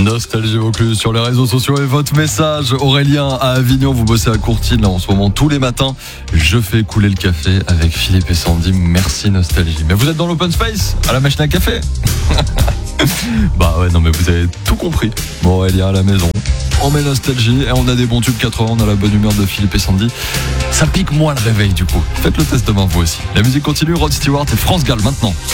Nostalgie Vaucluse sur les réseaux sociaux et votre message. Aurélien à Avignon, vous bossez à Courtine là en ce moment tous les matins. Je fais couler le café avec Philippe et Sandy. Merci Nostalgie. Mais vous êtes dans l'open space à la machine à café. Bah ouais, non mais vous avez tout compris. Bon, Aurélien à la maison. On met Nostalgie et on a des bons tubes 80, on a la bonne humeur de Philippe et Sandy. Ça pique moins le réveil du coup. Faites le test demain vous aussi. La musique continue, Rod Stewart et France Gall maintenant.